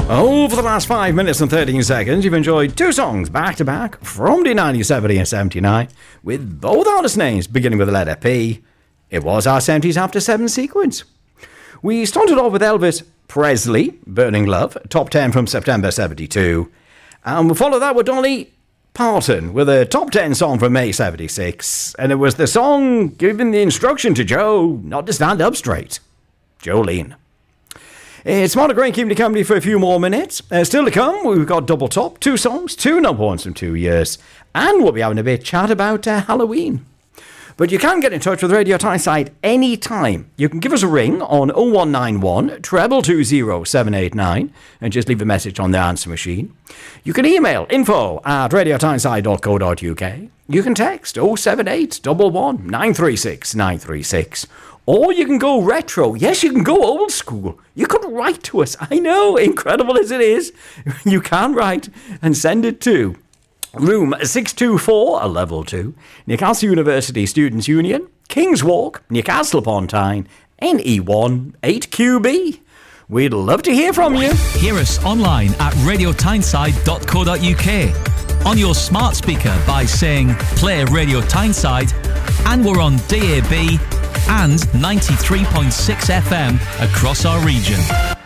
For the last 5 minutes and 13 seconds, you've enjoyed two songs back-to-back from the 1970 and 79, with both artist names beginning with the letter P. It was our 70s After 7 sequence. We started off with Elvis Presley, Burning Love, top 10 from September 72. And we followed that with Dolly Parton with a top 10 song from May 76. And it was the song giving the instruction to Joe not to stand up straight. Jolene. It's Marta Green keeping you company for a few more minutes. Still to come, we've got double top, two songs, two number ones from 2 years. And we'll be having a bit of chat about Halloween. But you can get in touch with Radio Tyneside anytime. You can give us a ring on 0191 222 789 and just leave a message on the answer machine. You can email info@radiotyneside.co.uk. You can text 078 11 936 936. Or you can go retro. Yes, you can go old school. You could write to us. I know, incredible as it is. You can write and send it to Room 624, Level 2, Newcastle University Students' Union, King's Walk, Newcastle upon Tyne, NE1 8QB. We'd love to hear from you. Hear us online at radiotyneside.co.uk, on your smart speaker by saying Play Radio Tyneside, and we're on DAB and 93.6 FM across our region.